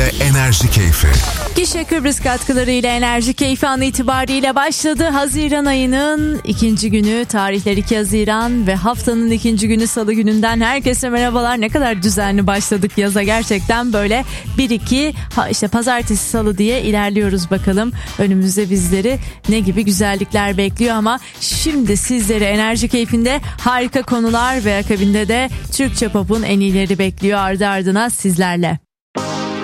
katkılarıyla Enerji Keyfi. Gişe Kıbrıs katkılarıyla Enerji Keyfi an itibariyle başladı. Haziran ayının ikinci günü, tarihler 2 Haziran ve haftanın ikinci günü Salı gününden herkese merhabalar. Ne kadar düzenli başladık yaza, gerçekten böyle 1-2 işte pazartesi salı diye ilerliyoruz. Bakalım önümüzde bizleri ne gibi güzellikler bekliyor, ama şimdi sizleri Enerji Keyfi'nde harika konular ve akabinde de Türkçe pop'un en iyileri bekliyor ardı ardına sizlerle.